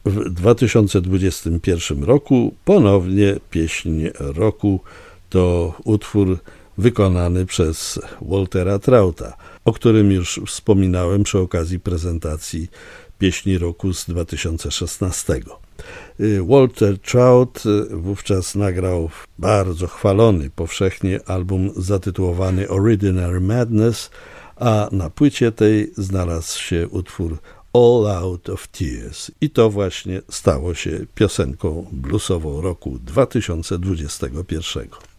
w 2021 roku ponownie pieśń roku to utwór wykonany przez Waltera Trouta, o którym już wspominałem przy okazji prezentacji pieśni roku z 2016. Walter Trout wówczas nagrał bardzo chwalony powszechnie album zatytułowany Ordinary Madness, a na płycie tej znalazł się utwór All Out of Tears i to właśnie stało się piosenką bluesową roku 2021.